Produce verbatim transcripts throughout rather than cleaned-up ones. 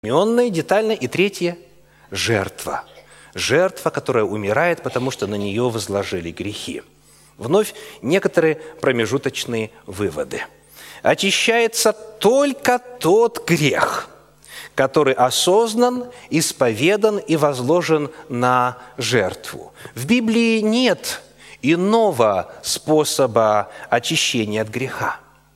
детально. И третье – жертва. Жертва, которая умирает, потому что на нее возложили грехи. Вновь некоторые промежуточные выводы. Очищается только тот грех, который осознан, исповедан и возложен на жертву. В Библии нет иного способа очищения от греха.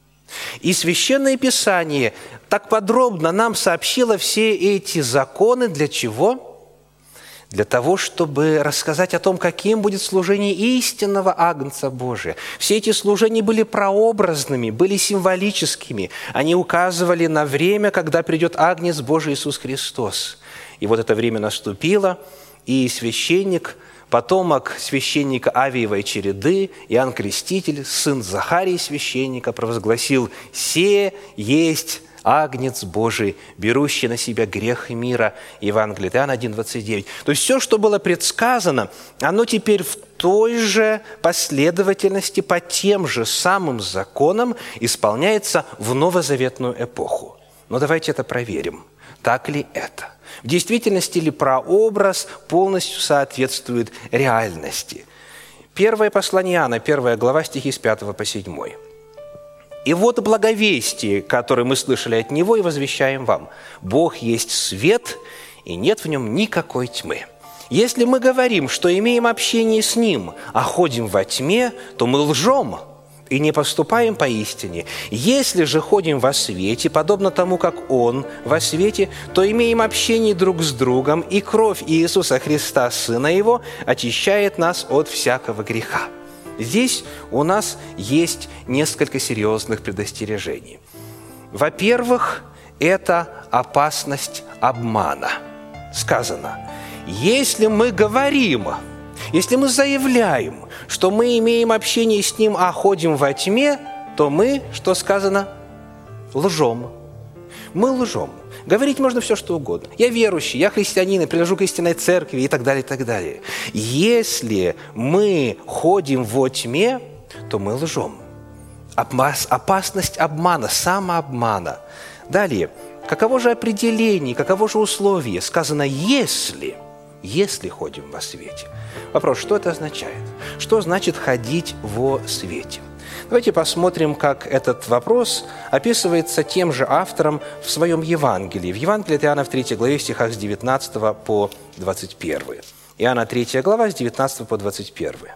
И Священное Писание так подробно нам сообщило все эти законы. Для чего? Для того, чтобы рассказать о том, каким будет служение истинного Агнца Божия. Все эти служения были прообразными, были символическими. Они указывали на время, когда придет Агнец Божий Иисус Христос. И вот это время наступило, и священник, потомок священника Авиевой череды, Иоанн Креститель, сын Захарии священника, провозгласил: «Се есть Агнец Божий, берущий на себя грех мира». Евангелие от Иоанна один двадцать девять. То есть все, что было предсказано, оно теперь в той же последовательности, по тем же самым законам исполняется в новозаветную эпоху. Но давайте это проверим. Так ли это? В действительности ли прообраз полностью соответствует реальности? Первое послание Иоанна, первая глава, стихи с пятого по седьмой. «И вот благовестие, которое мы слышали от Него, и возвещаем вам. Бог есть свет, и нет в Нем никакой тьмы. Если мы говорим, что имеем общение с Ним, а ходим во тьме, то мы лжем и не поступаем по истине. Если же ходим во свете, подобно тому, как Он во свете, то имеем общение друг с другом, и кровь Иисуса Христа, Сына Его, очищает нас от всякого греха». Здесь у нас есть несколько серьезных предостережений. Во-первых, это опасность обмана. Сказано: если мы говорим, если мы заявляем, что мы имеем общение с Ним, а ходим во тьме, то мы, что сказано, лжем. Мы лжем. Говорить можно все, что угодно. Я верующий, я христианин, я принадлежу к истинной церкви и так далее, и так далее. Если мы ходим во тьме, то мы лжем. Опасность обмана, самообмана. Далее, каково же определение, каково же условие? Сказано «если». Если ходим во свете. Вопрос, что это означает? Что значит ходить во свете? Давайте посмотрим, как этот вопрос описывается тем же автором в своем Евангелии. В Евангелии от Иоанна в третьей главе, в стихах с девятнадцатого по двадцать первый. Иоанна третья глава, с девятнадцатого по двадцать первый.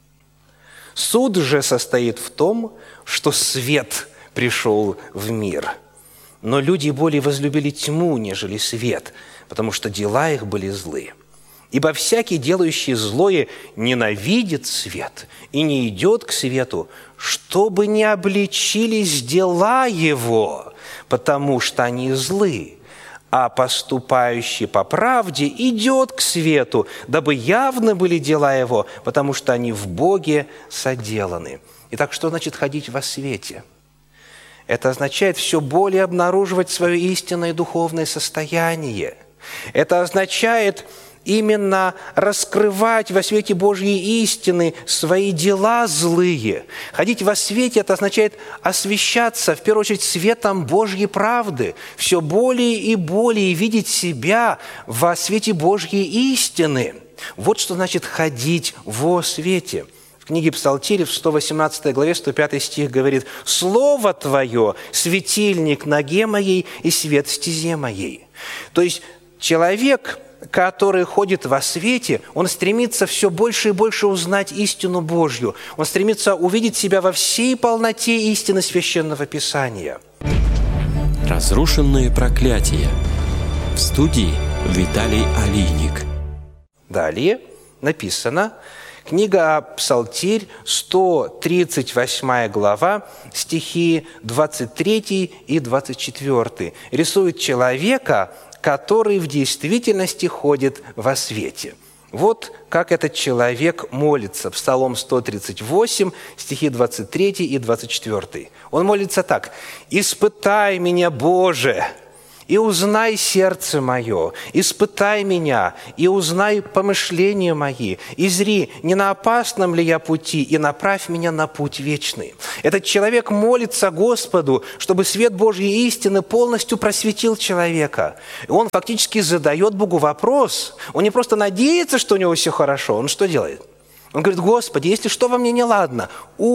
«Суд же состоит в том, что свет пришел в мир. Но люди более возлюбили тьму, нежели свет, потому что дела их были злые. Ибо всякий, делающий злое, ненавидит свет и не идет к свету, чтобы не обличились дела его, потому что они злы. А поступающий по правде идет к свету, дабы явны были дела его, потому что они в Боге соделаны». Итак, что значит ходить во свете? Это означает все более обнаруживать свое истинное духовное состояние. Это означает именно раскрывать во свете Божьей истины свои дела злые. Ходить во свете – это означает освещаться, в первую очередь, светом Божьей правды, все более и более видеть себя во свете Божьей истины. Вот что значит ходить во свете. В книге Псалтирь в сто восемнадцатой главе, сто пятый стих говорит: «Слово Твое – светильник ноге моей и свет стезе моей». То есть человек, который ходит во свете, он стремится все больше и больше узнать истину Божью. Он стремится увидеть себя во всей полноте истины Священного Писания. Разрушенные проклятия. В студии Виталий Алийник. Далее написано, книга Псалтирь, сто тридцать восьмая глава, стихи двадцать третий и двадцать четвёртый. Рисует человека, который в действительности ходит во свете. Вот как этот человек молится. Псалом сто тридцать восемь, стихи двадцать третий и двадцать четвёртый. Он молится так: «Испытай меня, Боже, и узнай сердце мое, испытай меня, и узнай помышления мои, и зри, не на опасном ли я пути, и направь меня на путь вечный». Этот человек молится Господу, чтобы свет Божьей истины полностью просветил человека. И он фактически задает Богу вопрос. Он не просто надеется, что у него все хорошо. Он что делает? Он говорит: «Господи, если что во мне неладно,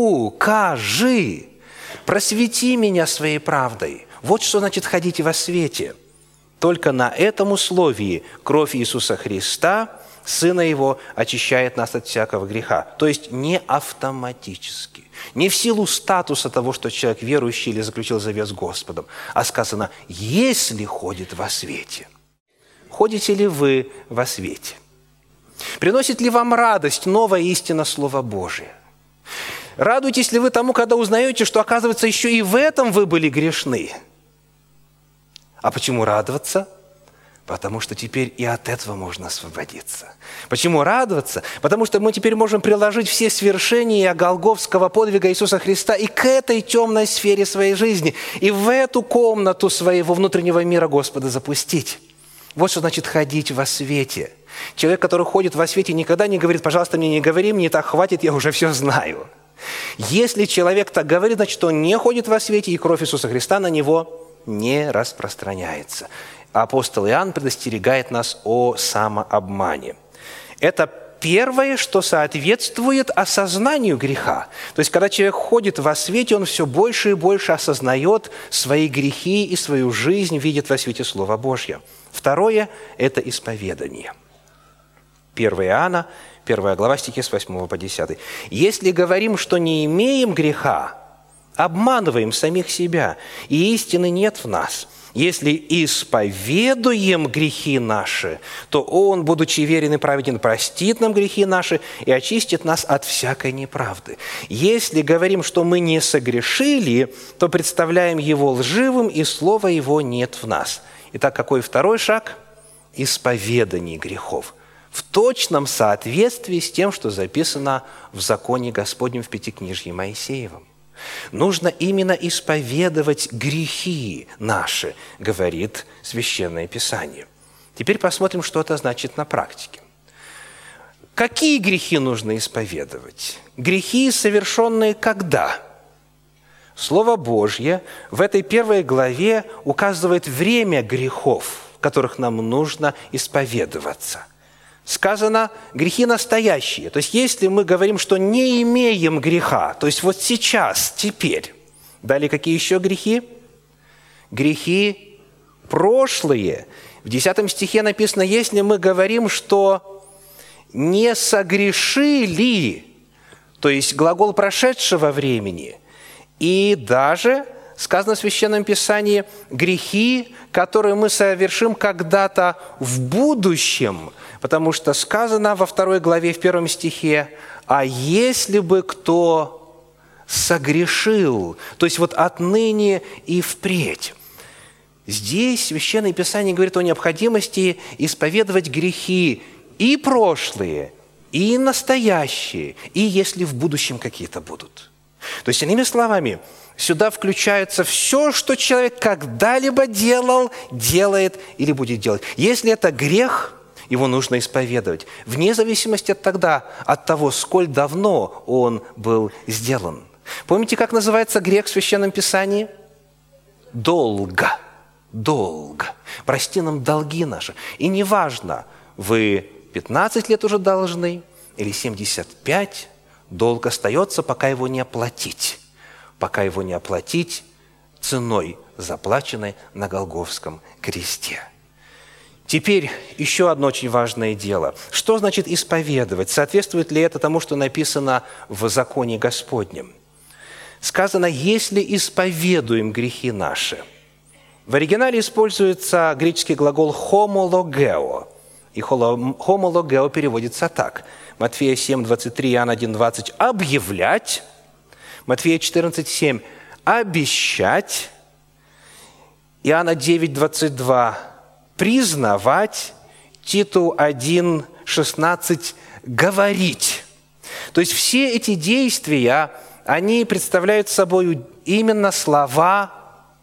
укажи, просвети меня своей правдой». Вот что значит ходить во свете. Только на этом условии кровь Иисуса Христа, Сына Его, очищает нас от всякого греха. То есть не автоматически, не в силу статуса того, что человек верующий или заключил завет с Господом, а сказано: «если ходит во свете». Ходите ли вы во свете? Приносит ли вам радость новая истина Слова Божия? Радуетесь ли вы тому, когда узнаете, что, оказывается, еще и в этом вы были грешны? А почему радоваться? Потому что теперь и от этого можно освободиться. Почему радоваться? Потому что мы теперь можем приложить все свершения голгофского подвига Иисуса Христа и к этой темной сфере своей жизни, и в эту комнату своего внутреннего мира Господа запустить. Вот что значит ходить во свете. Человек, который ходит во свете, никогда не говорит: «Пожалуйста, мне не говори, мне так хватит, я уже все знаю». Если человек так говорит, значит, он не ходит во свете, и кровь Иисуса Христа на него не распространяется. Апостол Иоанн предостерегает нас о самообмане. Это первое, что соответствует осознанию греха. То есть, когда человек ходит во свете, он все больше и больше осознает свои грехи и свою жизнь, видит во свете Слова Божье. Второе – это исповедание. первое Иоанна, первая глава, стихи с восьмого по десятый. «Если говорим, что не имеем греха, обманываем самих себя, и истины нет в нас. Если исповедуем грехи наши, то Он, будучи верен и праведен, простит нам грехи наши и очистит нас от всякой неправды. Если говорим, что мы не согрешили, то представляем Его лживым, и слова Его нет в нас». Итак, какой второй шаг? Исповедание грехов. В точном соответствии с тем, что записано в законе Господнем в Пятикнижье Моисеевом. Нужно именно исповедовать грехи наши, говорит Священное Писание. Теперь посмотрим, что это значит на практике. Какие грехи нужно исповедовать? Грехи, совершенные когда? Слово Божье в этой первой главе указывает время грехов, в которых нам нужно исповедоваться. Сказано грехи настоящие. То есть, если мы говорим, что не имеем греха, то есть вот сейчас, теперь. Далее, какие еще грехи? Грехи прошлые. В десятом стихе написано: если мы говорим, что не согрешили, то есть глагол прошедшего времени, и даже сказано в Священном Писании грехи, которые мы совершим когда-то в будущем, потому что сказано во второй главе, в первом стихе: «А если бы кто согрешил», то есть вот отныне и впредь. Здесь Священное Писание говорит о необходимости исповедовать грехи и прошлые, и настоящие, и если в будущем какие-то будут. То есть, иными словами, сюда включается все, что человек когда-либо делал, делает или будет делать. Если это грех, его нужно исповедовать, вне зависимости от тогда, от того, сколь давно он был сделан. Помните, как называется грех в Священном Писании? Долго. Долго. Прости нам долги наши. И неважно, вы пятнадцать лет уже должны или семьдесят пять, долг остается, пока его не оплатить. Пока его не оплатить ценой, заплаченной на Голгофском кресте. Теперь еще одно очень важное дело. Что значит исповедовать? Соответствует ли это тому, что написано в законе Господнем? Сказано: «если исповедуем грехи наши». В оригинале используется греческий глагол «homologeo». И «homologeo» переводится так. Матфея семь, двадцать три, Иоанн один, двадцать – «объявлять». Матфея четырнадцать, семь – «обещать». Иоанна девять, двадцать два – «признавать». Титу один, шестнадцать – «говорить». То есть все эти действия, они представляют собой именно слова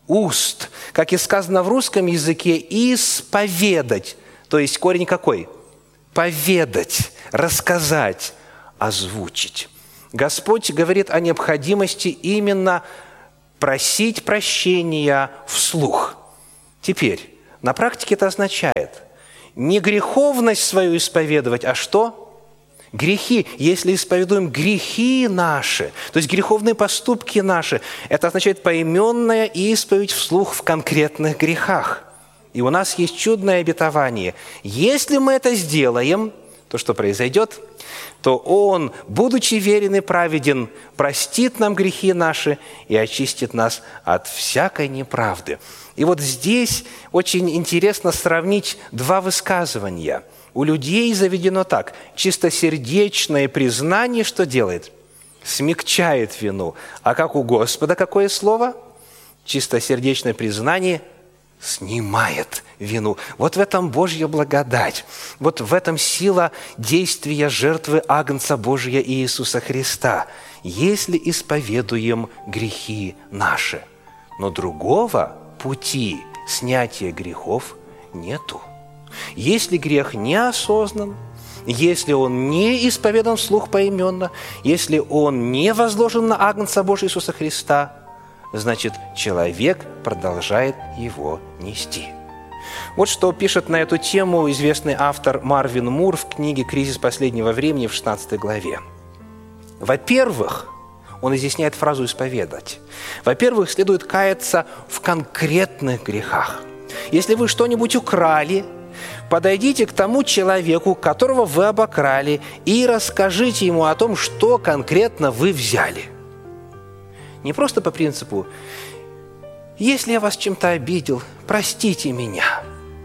уст. Как и сказано в русском языке, исповедать. То есть корень какой? Поведать, рассказать, озвучить. Господь говорит о необходимости именно просить прощения вслух. Теперь, на практике это означает не греховность свою исповедовать, а что? Грехи. Если исповедуем грехи наши, то есть греховные поступки наши, это означает поименная исповедь вслух в конкретных грехах. И у нас есть чудное обетование. Если мы это сделаем, то что произойдет? То Он, будучи верен и праведен, простит нам грехи наши и очистит нас от всякой неправды. И вот здесь очень интересно сравнить два высказывания. У людей заведено так. Чистосердечное признание что делает? Смягчает вину. А как у Господа какое слово? Чистосердечное признание снимает вину. Вот в этом Божья благодать. Вот в этом сила действия жертвы Агнца Божия Иисуса Христа. Если исповедуем грехи наши. Но другого пути снятия грехов нету. Если грех неосознан, если он не исповедан вслух поименно, если он не возложен на Агнца Божия Иисуса Христа, значит, человек продолжает его нести. Вот что пишет на эту тему известный автор Марвин Мур в книге «Кризис последнего времени» в шестнадцатой главе. Во-первых, он изъясняет фразу «исповедать». Во-первых, следует каяться в конкретных грехах. Если вы что-нибудь украли, подойдите к тому человеку, которого вы обокрали, и расскажите ему о том, что конкретно вы взяли. Не просто по принципу «если я вас чем-то обидел, простите меня».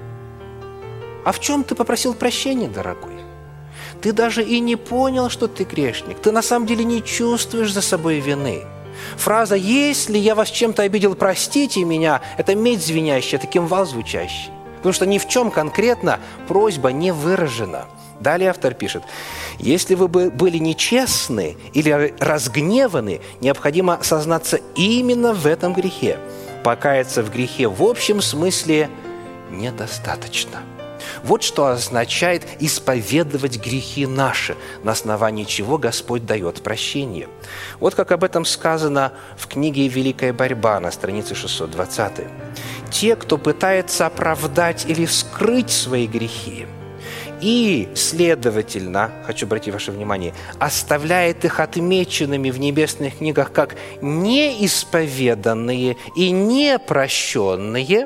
А в чем ты попросил прощения, дорогой? Ты даже и не понял, что ты грешник. Ты на самом деле не чувствуешь за собой вины. Фраза «если я вас чем-то обидел, простите меня» – это медь звенящая, это кимвал звучащий. Потому что ни в чем конкретно просьба не выражена. Далее автор пишет, если вы были нечестны или разгневаны, необходимо сознаться именно в этом грехе. Покаяться в грехе в общем смысле недостаточно. Вот что означает исповедовать грехи наши, на основании чего Господь дает прощение. Вот как об этом сказано в книге «Великая борьба» на странице шестьсот двадцатой. Те, кто пытается оправдать или скрыть свои грехи, и, следовательно, хочу обратить ваше внимание, оставляет их отмеченными в небесных книгах как неисповеданные и непрощенные,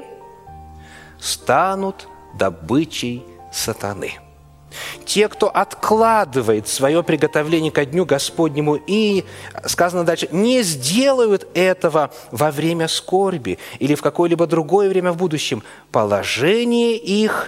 станут добычей сатаны. Те, кто откладывает свое приготовление ко дню Господнему и, сказано дальше, не сделают этого во время скорби или в какое-либо другое время в будущем, положение их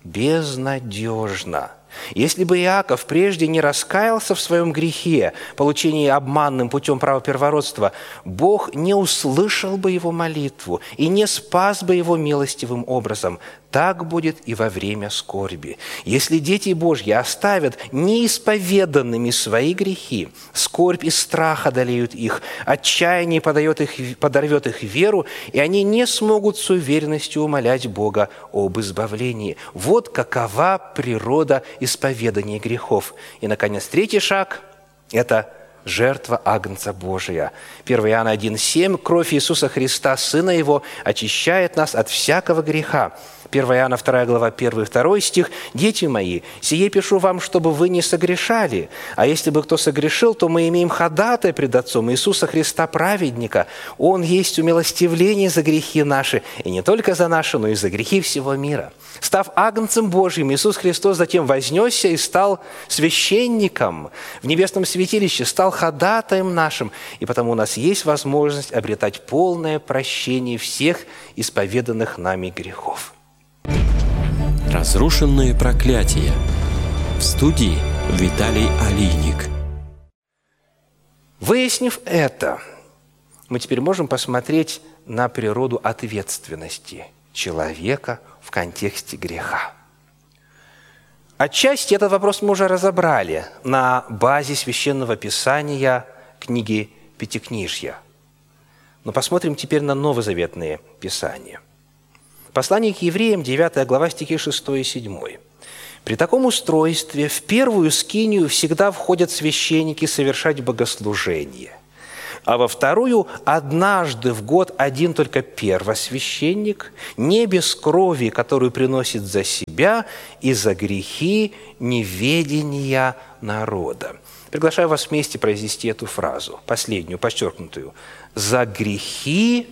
безнадежно. Если бы Иаков прежде не раскаялся в своем грехе, получении обманным путем права первородства, Бог не услышал бы его молитву и не спас бы его милостивым образом. Так будет и во время скорби. Если дети Божьи оставят неисповеданными свои грехи, скорбь и страх одолеют их, отчаяние подает их, подорвет их веру, и они не смогут с уверенностью умолять Бога об избавлении. Вот какова природа исповедания грехов. И, наконец, третий шаг – это жертва Агнца Божия. первое Иоанна один семь. Кровь Иисуса Христа, Сына Его, очищает нас от всякого греха. первое Иоанна вторая глава, первый и второй стих. «Дети мои, сие пишу вам, чтобы вы не согрешали. А если бы кто согрешил, то мы имеем ходатая пред Отцом Иисуса Христа, праведника. Он есть умилостивление за грехи наши, и не только за наши, но и за грехи всего мира». Став Агнцем Божьим, Иисус Христос затем вознесся и стал священником в небесном святилище, стал ходатаем нашим, и потому у нас есть возможность обретать полное прощение всех исповеданных нами грехов. Разрушенные проклятия. В студии Виталий Алийник. Выяснив это, мы теперь можем посмотреть на природу ответственности человека в контексте греха. Отчасти этот вопрос мы уже разобрали на базе Священного Писания книги Пятикнижья. Но посмотрим теперь на новозаветные писания. Послание к евреям, девятая глава, стихи шестой и седьмой. «При таком устройстве в первую скинию всегда входят священники совершать богослужение, а во вторую однажды в год один только первосвященник, не без крови, которую приносит за себя и за грехи неведения народа». Приглашаю вас вместе произнести эту фразу, последнюю, подчеркнутую. «За грехи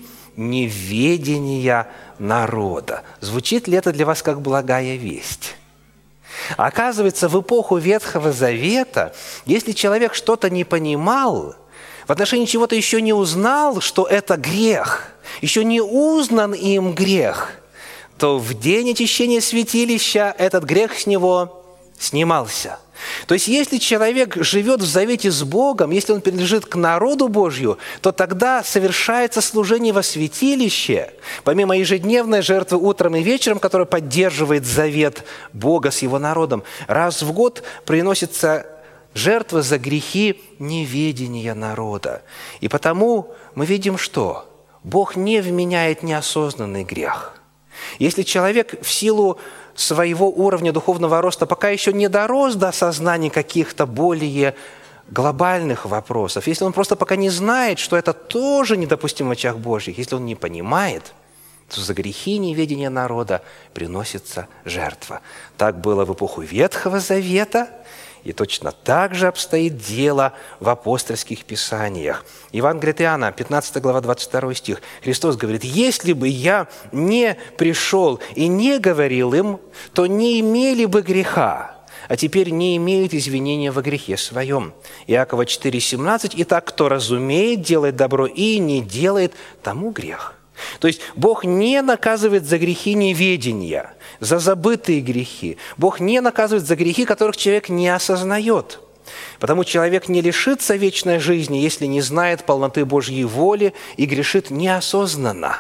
неведения народа». Звучит ли это для вас как благая весть? Оказывается, в эпоху Ветхого Завета, если человек что-то не понимал, в отношении чего-то еще не узнал, что это грех, еще не узнан им грех, то в день очищения святилища этот грех с него снимался. То есть, если человек живет в завете с Богом, если он принадлежит к народу Божью, то тогда совершается служение во святилище, помимо ежедневной жертвы утром и вечером, которая поддерживает завет Бога с его народом, раз в год приносится жертва за грехи неведения народа. И потому мы видим, что Бог не вменяет неосознанный грех. Если человек в силу своего уровня духовного роста пока еще не дорос до осознания каких-то более глобальных вопросов, если он просто пока не знает, что это тоже недопустимо в очах Божьих, если он не понимает, то за грехи неведения народа приносится жертва. Так было в эпоху Ветхого Завета, и точно так же обстоит дело в апостольских писаниях. Евангелие от Иоанна, пятнадцатая глава, двадцать второй стих. Христос говорит: «Если бы я не пришел и не говорил им, то не имели бы греха, а теперь не имеют извинения во грехе своем». Иакова четыре семнадцать. «Итак, кто разумеет, делает добро и не делает, тому грех». То есть Бог не наказывает за грехи неведения, за забытые грехи. Бог не наказывает за грехи, которых человек не осознает. Потому человек не лишится вечной жизни, если не знает полноты Божьей воли и грешит неосознанно.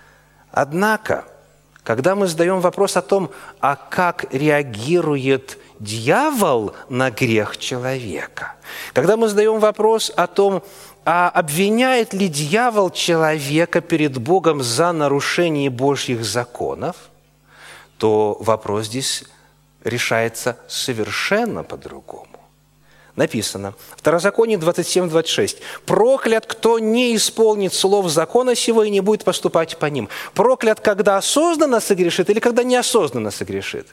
Однако, когда мы задаем вопрос о том, а как реагирует дьявол на грех человека, когда мы задаем вопрос о том, а обвиняет ли дьявол человека перед Богом за нарушение Божьих законов, то вопрос здесь решается совершенно по-другому. Написано, Второзаконие двадцать семь двадцать шесть. «Проклят, кто не исполнит слов закона сего и не будет поступать по ним». Проклят, когда осознанно согрешит или когда неосознанно согрешит?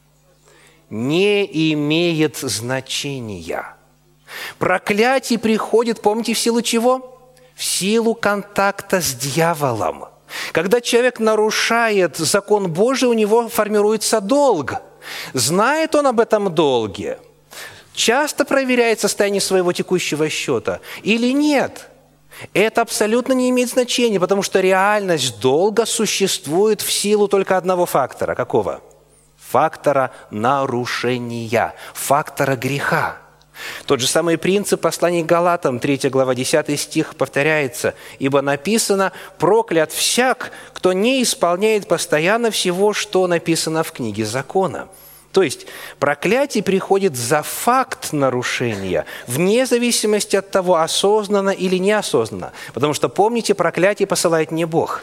Не имеет значения. Проклятие приходит, помните, в силу чего? В силу контакта с дьяволом. Когда человек нарушает закон Божий, у него формируется долг. Знает он об этом долге? Часто проверяет состояние своего текущего счета или нет? Это абсолютно не имеет значения, потому что реальность долга существует в силу только одного фактора. Какого? Фактора нарушения, фактора греха. Тот же самый принцип послания к Галатам, третья глава, десятый стих повторяется. «Ибо написано: проклят всяк, кто не исполняет постоянно всего, что написано в книге закона». То есть проклятие приходит за факт нарушения, вне зависимости от того, осознанно или неосознанно. Потому что, помните, проклятие посылает не Бог.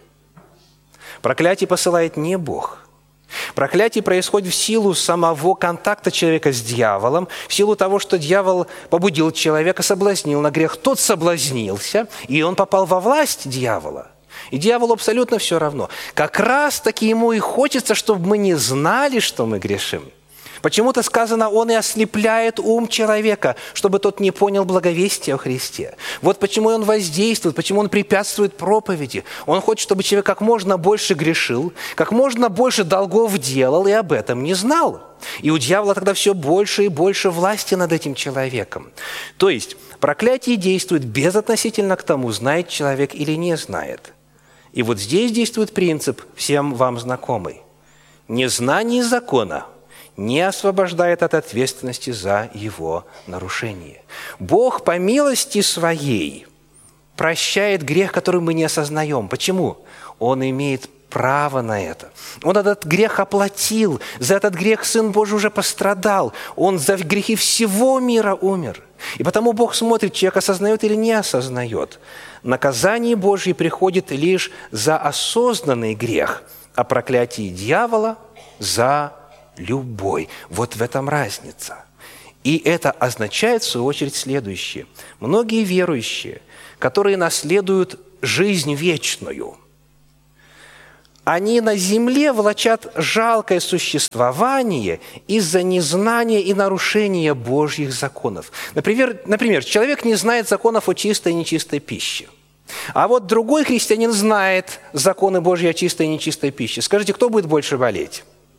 Проклятие посылает не Бог. Проклятие происходит в силу самого контакта человека с дьяволом, в силу того, что дьявол побудил человека, соблазнил на грех. Тот соблазнился, и он попал во власть дьявола. И дьяволу абсолютно все равно. Как раз-таки ему и хочется, чтобы мы не знали, что мы грешим. Почему-то сказано, он и ослепляет ум человека, чтобы тот не понял благовестия о Христе. Вот почему он воздействует, почему он препятствует проповеди. Он хочет, чтобы человек как можно больше грешил, как можно больше долгов делал и об этом не знал. И у дьявола тогда все больше и больше власти над этим человеком. То есть проклятие действует безотносительно к тому, знает человек или не знает. И вот здесь действует принцип, всем вам знакомый. Незнание закона не освобождает от ответственности за его нарушение. Бог по милости своей прощает грех, который мы не осознаем. Почему? Он имеет право на это. Он этот грех оплатил. За этот грех Сын Божий уже пострадал. Он за грехи всего мира умер. И потому Бог смотрит, человек осознает или не осознает. Наказание Божье приходит лишь за осознанный грех, а проклятие дьявола за любой. Вот в этом разница. И это означает, в свою очередь, следующее. Многие верующие, которые наследуют жизнь вечную, они на земле влачат жалкое существование из-за незнания и нарушения Божьих законов. Например, например, человек не знает законов о чистой и нечистой пище. А вот другой христианин знает законы Божьи о чистой и нечистой пище. Скажите, кто будет больше болеть?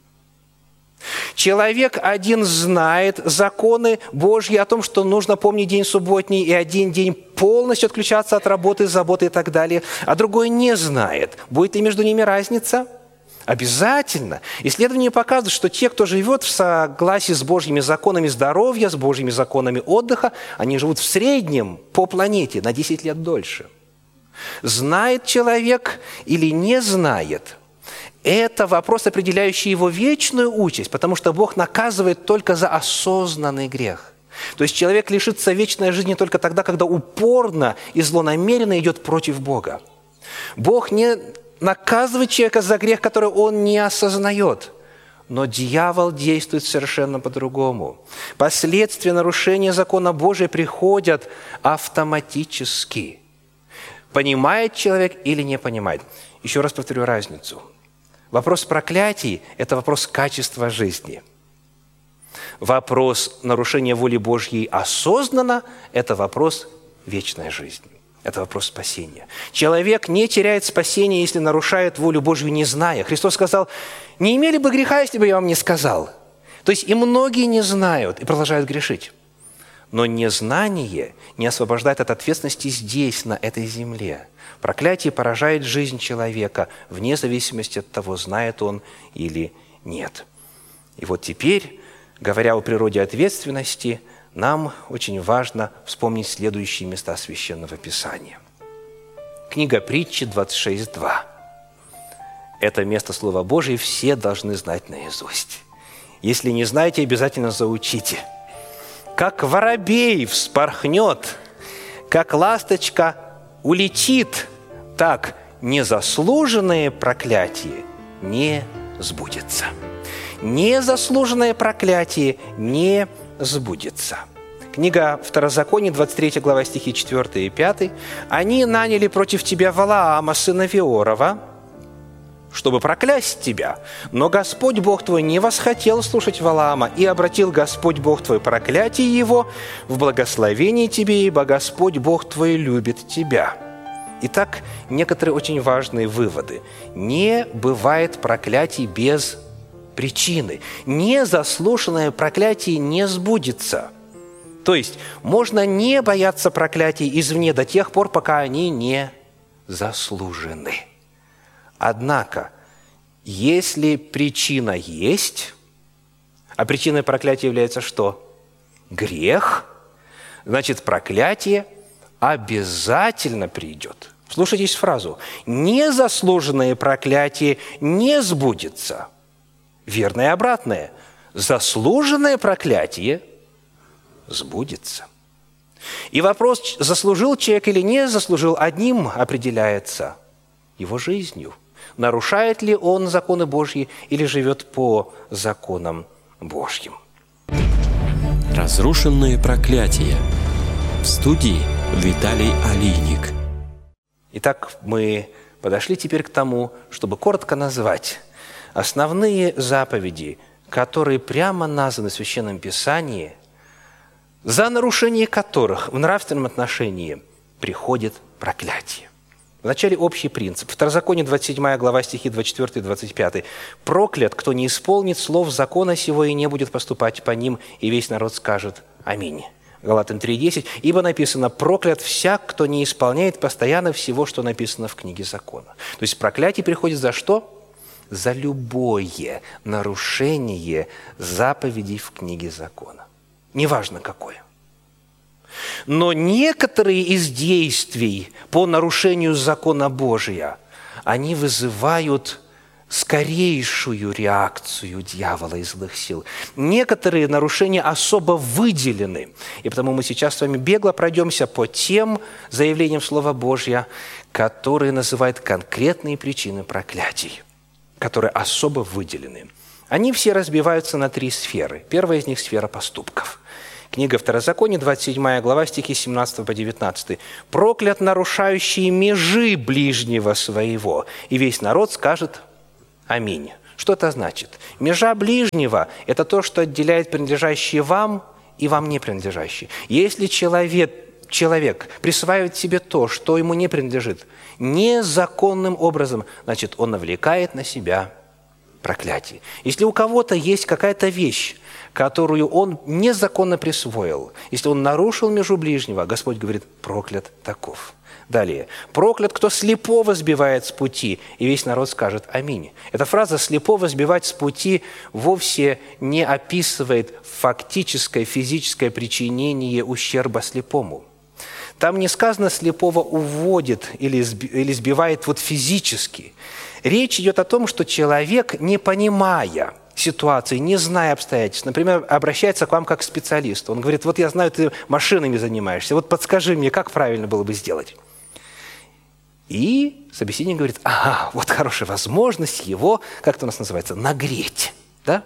Человек один знает законы Божьи о том, что нужно помнить день субботний и один день полностью отключаться от работы, заботы и так далее, а другой не знает. Будет ли между ними разница? Обязательно. Исследования показывают, что те, кто живет в согласии с Божьими законами здоровья, с Божьими законами отдыха, они живут в среднем по планете на десять лет дольше. Знает человек или не знает – это вопрос, определяющий его вечную участь, потому что Бог наказывает только за осознанный грех. То есть человек лишится вечной жизни только тогда, когда упорно и злонамеренно идет против Бога. Бог не наказывает человека за грех, который он не осознает. Но дьявол действует совершенно по-другому. Последствия нарушения закона Божия приходят автоматически. Понимает человек или не понимает. Еще раз повторю разницу. Вопрос проклятий – это вопрос качества жизни. Вопрос нарушения воли Божьей осознанно – это вопрос вечной жизни. Это вопрос спасения. Человек не теряет спасения, если нарушает волю Божью, не зная. Христос сказал, не имели бы греха, если бы я вам не сказал. То есть и многие не знают и продолжают грешить. Но незнание не освобождает от ответственности здесь, на этой земле. Проклятие поражает жизнь человека, вне зависимости от того, знает он или нет. И вот теперь, говоря о природе ответственности, нам очень важно вспомнить следующие места Священного Писания. Книга Притчи двадцать шесть два. Это место Слова Божие все должны знать наизусть. Если не знаете, обязательно заучите. «Как воробей вспорхнет, как ласточка улетит, так незаслуженное проклятие не сбудется». Незаслуженное проклятие не сбудется. Книга Второзакония, двадцать третья глава, стихи четыре и пять. «Они наняли против тебя Валаама, сына Веорова, чтобы проклясть тебя. Но Господь Бог твой не восхотел слушать Валаама, и обратил Господь Бог твой проклятие его в благословение тебе, ибо Господь Бог твой любит тебя». Итак, некоторые очень важные выводы. Не бывает проклятий без причины. Незаслушанное проклятие не сбудется. То есть можно не бояться проклятий извне до тех пор, пока они не заслужены. Однако, если причина есть, а причиной проклятия является что? Грех, значит, проклятие обязательно придет. Слушайтесь фразу. Незаслуженное проклятие не сбудется. Верное и обратное. Заслуженное проклятие сбудется. И вопрос, заслужил человек или не заслужил, одним определяется его жизнью. Нарушает ли он законы Божьи или живет по законам Божьим. Разрушенные проклятия. В студии Виталий Алийник. Итак, мы подошли теперь к тому, чтобы коротко назвать основные заповеди, которые прямо названы в Священном Писании, за нарушение которых в нравственном отношении приходит проклятие. Вначале общий принцип. Второзаконие, двадцать седьмая глава, стихи двадцать четыре и двадцать пять. «Проклят, кто не исполнит слов закона сего и не будет поступать по ним, и весь народ скажет Аминь». Галатам три десять. «Ибо написано, проклят всяк, кто не исполняет постоянно всего, что написано в книге закона». То есть проклятие приходит за что? За любое нарушение заповедей в книге закона. Неважно какое. Но некоторые из действий по нарушению закона Божия, они вызывают скорейшую реакцию дьявола и злых сил. Некоторые нарушения особо выделены, и потому мы сейчас с вами бегло пройдемся по тем заявлениям Слова Божьего, которые называют конкретные причины проклятий, которые особо выделены. Они все разбиваются на три сферы. Первая из них – сфера поступков. Книга Второзакония, двадцать седьмая глава, стихи семнадцатого по девятнадцатый. «Проклят нарушающий межи ближнего своего». И весь народ скажет «Аминь». Что это значит? Межа ближнего – это то, что отделяет принадлежащие вам и вам не принадлежащие. Если человек, человек присваивает себе то, что ему не принадлежит, незаконным образом, значит, он навлекает на себя проклятие. Если у кого-то есть какая-то вещь, которую он незаконно присвоил, если он нарушил межу ближнего, Господь говорит, проклят таков. Далее. «Проклят, кто слепого сбивает с пути», и весь народ скажет «Аминь». Эта фраза «слепого сбивать с пути» вовсе не описывает фактическое физическое причинение ущерба слепому. Там не сказано «слепого уводит» или сбивает вот физически. Речь идет о том, что человек, не понимая ситуации, не зная обстоятельств, например, обращается к вам как к специалисту. Он говорит, вот я знаю, ты машинами занимаешься, вот подскажи мне, как правильно было бы сделать. И собеседник говорит, ага, вот хорошая возможность его, как это у нас называется, нагреть. Да?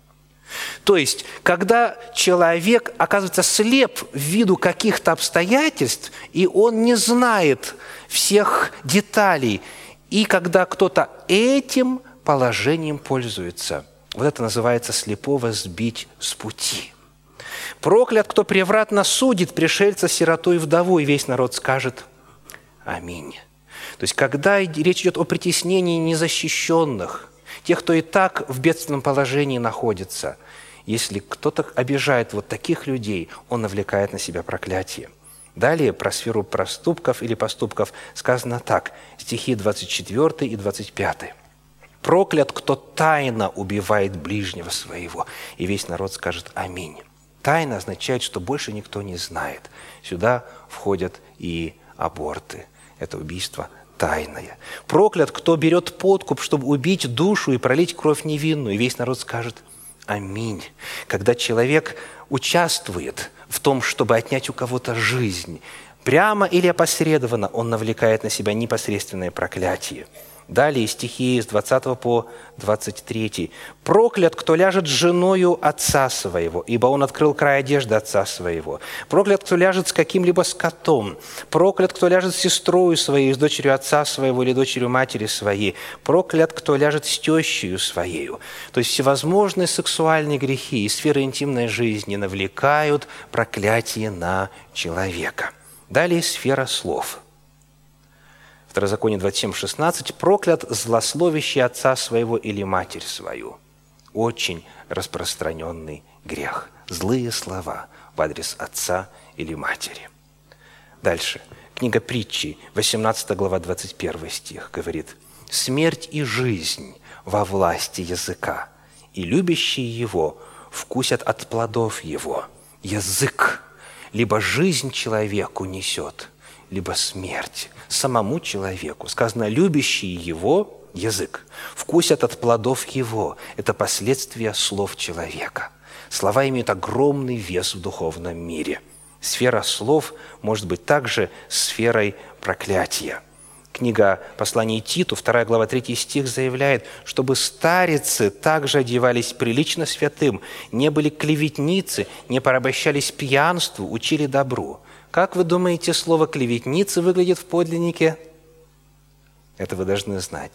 То есть, когда человек оказывается слеп в виду каких-то обстоятельств, и он не знает всех деталей, и когда кто-то этим положением пользуется, вот это называется слепого сбить с пути. «Проклят, кто превратно судит пришельца, сироту и вдову», и весь народ скажет «Аминь». То есть, когда речь идет о притеснении незащищенных, тех, кто и так в бедственном положении находится, если кто-то обижает вот таких людей, он навлекает на себя проклятие. Далее про сферу проступков или поступков сказано так, стихи двадцать четвёртый и двадцать пятый. «Проклят, кто тайно убивает ближнего своего». И весь народ скажет «Аминь». Тайна означает, что больше никто не знает. Сюда входят и аборты. Это убийство тайное. «Проклят, кто берет подкуп, чтобы убить душу и пролить кровь невинную». И весь народ скажет «Аминь». Когда человек участвует в том, чтобы отнять у кого-то жизнь, прямо или опосредованно он навлекает на себя непосредственное проклятие. Далее стихи с двадцатого по двадцать третий. «Проклят, кто ляжет с женою отца своего, ибо он открыл край одежды отца своего. Проклят, кто ляжет с каким-либо скотом. Проклят, кто ляжет с сестрою своей, с дочерью отца своего или дочерью матери своей. Проклят, кто ляжет с тещею своею». То есть всевозможные сексуальные грехи и сферы интимной жизни навлекают проклятие на человека. Далее сфера слов. Второзаконие двадцать семь шестнадцать. «Проклят злословящий отца своего или матерь свою». Очень распространенный грех. Злые слова в адрес отца или матери. Дальше. Книга Притчи, восемнадцатая глава, двадцать первый стих говорит: «Смерть и жизнь во власти языка, и любящие его вкусят от плодов его». Язык либо жизнь человеку несет, либо смерть самому человеку. Сказано, любящие его, язык, вкусят от плодов его. Это последствия слов человека. Слова имеют огромный вес в духовном мире. Сфера слов может быть также сферой проклятия. Книга послания Титу, вторая глава, третий стих заявляет, чтобы старицы также одевались прилично святым, не были клеветницы, не порабощались пьянству, учили добру. Как вы думаете, слово «клеветница» выглядит в подлиннике? Это вы должны знать.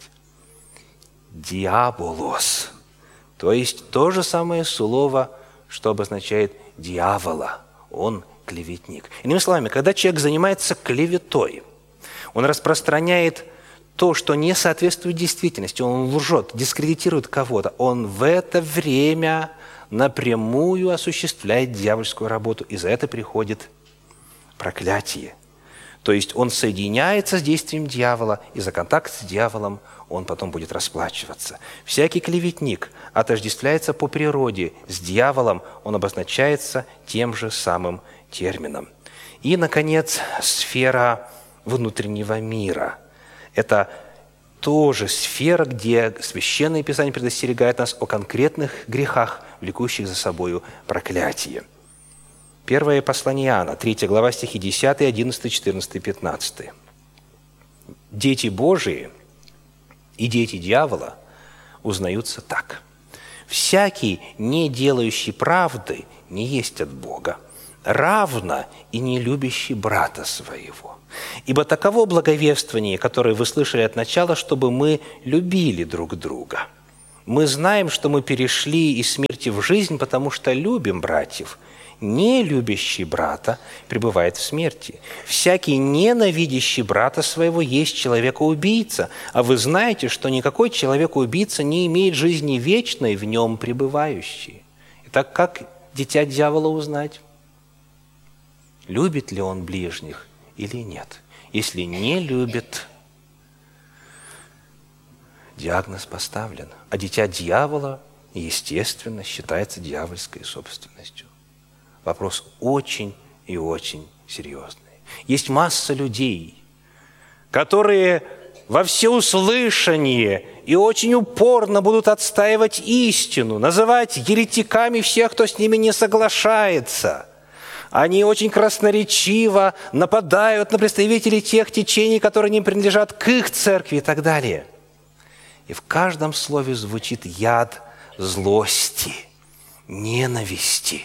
«Диаболос». То есть то же самое слово, что обозначает «дьявола». Он клеветник. Иными словами, когда человек занимается клеветой, он распространяет то, что не соответствует действительности, он лжет, дискредитирует кого-то, он в это время напрямую осуществляет дьявольскую работу, и за это приходит проклятие. То есть он соединяется с действием дьявола, и за контакт с дьяволом он потом будет расплачиваться. Всякий клеветник отождествляется по природе с дьяволом, он обозначается тем же самым термином. И, наконец, сфера внутреннего мира. Это тоже сфера, где Священное Писание предостерегает нас о конкретных грехах, влекущих за собою проклятие. Первое послание Иоанна, третья глава, стихи десятый, одиннадцатый, четырнадцатый, пятнадцатый. «Дети Божии и дети дьявола узнаются так. Всякий, не делающий правды, не есть от Бога, равно и не любящий брата своего. Ибо таково благовествование, которое вы слышали от начала, чтобы мы любили друг друга. Мы знаем, что мы перешли из смерти в жизнь, потому что любим братьев. Не любящий брата пребывает в смерти. Всякий ненавидящий брата своего есть человека-убийца, а вы знаете, что никакой человек-убийца не имеет жизни вечной в нем пребывающей». Итак, как дитя дьявола узнать? Любит ли он ближних или нет? Если не любит, диагноз поставлен. А дитя дьявола, естественно, считается дьявольской собственностью. Вопрос очень и очень серьезный. Есть масса людей, которые во всеуслышание и очень упорно будут отстаивать истину, называть еретиками всех, кто с ними не соглашается. Они очень красноречиво нападают на представителей тех течений, которые не принадлежат к их церкви и так далее. И в каждом слове звучит яд злости, ненависти,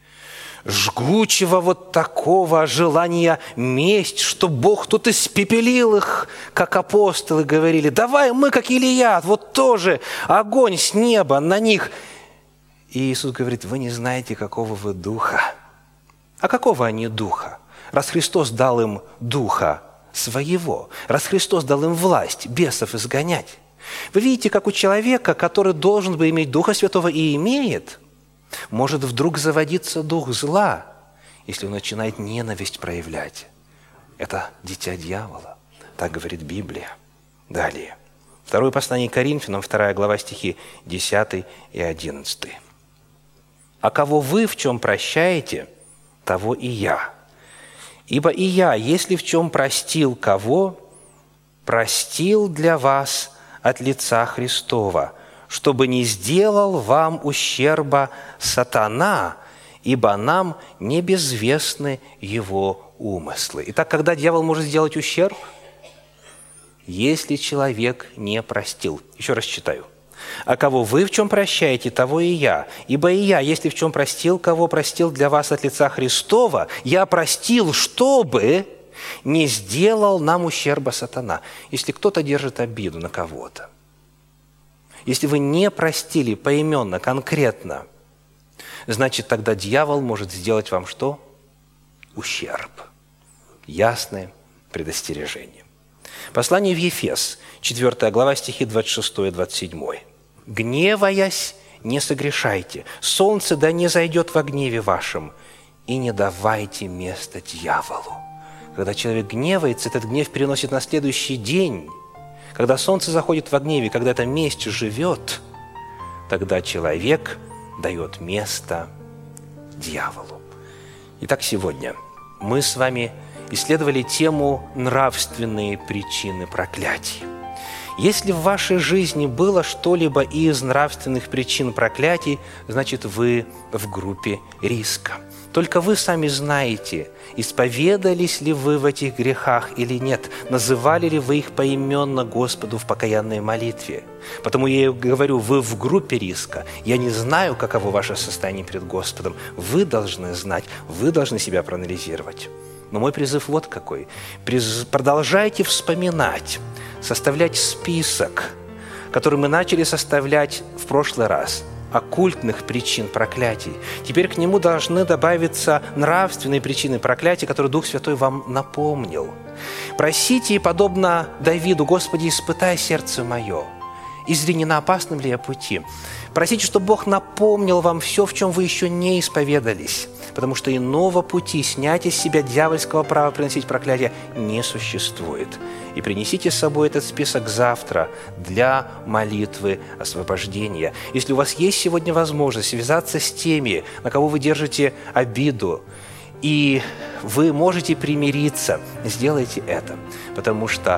жгучего вот такого желания месть, что Бог тут испепелил их, как апостолы говорили: давай мы, как Илия, вот тоже огонь с неба на них. И Иисус говорит: вы не знаете, какого вы духа. А какого они духа? Раз Христос дал им духа своего, раз Христос дал им власть бесов изгонять. Вы видите, как у человека, который должен бы иметь Духа Святого и имеет, может вдруг заводиться дух зла, если он начинает ненависть проявлять. Это дитя дьявола. Так говорит Библия. Далее. Второе послание к Коринфянам, вторая глава, стихи десятый и одиннадцатый. «А кого вы в чем прощаете, того и я. Ибо и я, если в чем простил кого, простил для вас от лица Христова, чтобы не сделал вам ущерба сатана, ибо нам не безвестны его умыслы». Итак, когда дьявол может сделать ущерб? Если человек не простил. Еще раз читаю. «А кого вы в чем прощаете, того и я. Ибо и я, если в чем простил, кого простил для вас от лица Христова, я простил, чтобы не сделал нам ущерба сатана». Если кто-то держит обиду на кого-то, если вы не простили поименно, конкретно, значит, тогда дьявол может сделать вам что? Ущерб. Ясное предостережение. Послание в Ефес, четвёртая глава, стихи двадцать шесть и двадцать семь. «Гневаясь, не согрешайте, солнце да не зайдет во гневе вашем, и не давайте места дьяволу». Когда человек гневается, этот гнев переносит на следующий день. Когда солнце заходит во гневе, когда эта месть живет, тогда человек дает место дьяволу. Итак, сегодня мы с вами исследовали тему «Нравственные причины проклятий». Если в вашей жизни было что-либо из нравственных причин проклятий, значит, вы в группе риска. Только вы сами знаете, исповедались ли вы в этих грехах или нет, называли ли вы их поименно Господу в покаянной молитве. Потому я и говорю, вы в группе риска. Я не знаю, каково ваше состояние перед Господом. Вы должны знать, вы должны себя проанализировать. Но мой призыв вот какой. Продолжайте вспоминать, составлять список, который мы начали составлять в прошлый раз, оккультных причин проклятий. Теперь к нему должны добавиться нравственные причины проклятий, которые Дух Святой вам напомнил. Просите, подобно Давиду: «Господи, испытай сердце мое, и зри, не на опасном ли я пути». Просите, чтобы Бог напомнил вам все, в чем вы еще не исповедались, потому что иного пути снять из себя дьявольского права приносить проклятие не существует. И принесите с собой этот список завтра для молитвы освобождения. Если у вас есть сегодня возможность связаться с теми, на кого вы держите обиду, и вы можете примириться, сделайте это, потому что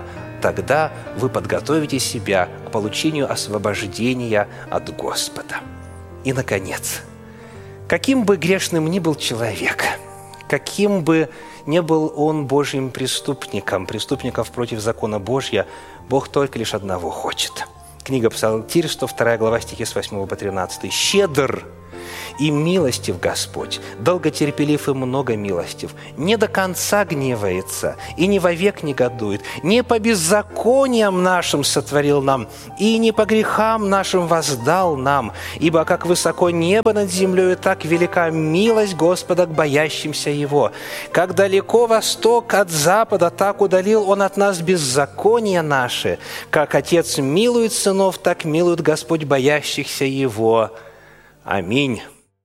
тогда вы подготовите себя к получению освобождения от Господа. И, наконец, каким бы грешным ни был человек, каким бы ни был он Божьим преступником, преступников против закона Божьего, Бог только лишь одного хочет. Книга Псалтирь, сто вторая глава, стихи с восьмого по тринадцатый. «Щедр и милостив Господь, долготерпелив и много милостив, не до конца гневается и не вовек негодует, не по беззакониям нашим сотворил нам, и не по грехам нашим воздал нам, ибо как высоко небо над землей, так велика милость Господа к боящимся Его. Как далеко восток от запада, так удалил Он от нас беззакония наши. Как Отец милует сынов, так милует Господь боящихся Его. Аминь».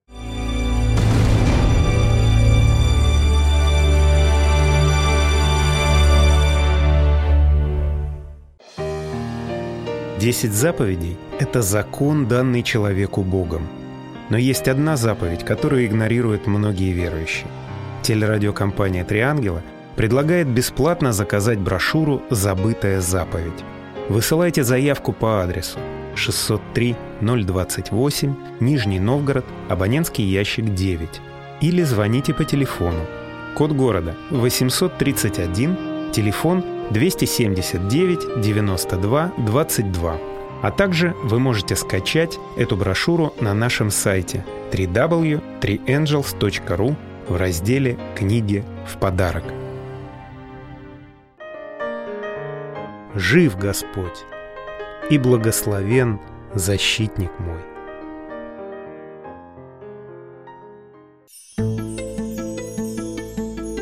Десять заповедей – это закон, данный человеку Богом. Но есть одна заповедь, которую игнорируют многие верующие. Телерадиокомпания «Три ангела» предлагает бесплатно заказать брошюру «Забытая заповедь». Высылайте заявку по адресу шестьсот три ноль двадцать восемь, Нижний Новгород, абонентский ящик девять. Или звоните по телефону. Код города восемьсот тридцать один, телефон двести семьдесят девять девяносто два двадцать два. А также вы можете скачать эту брошюру на нашем сайте дабл ю дабл ю дабл ю точка три энджелс точка ру в разделе «Книги в подарок». Жив Господь, и благословен защитник мой.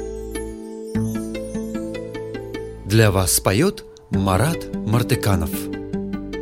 Для вас поет Марат Мартыканов.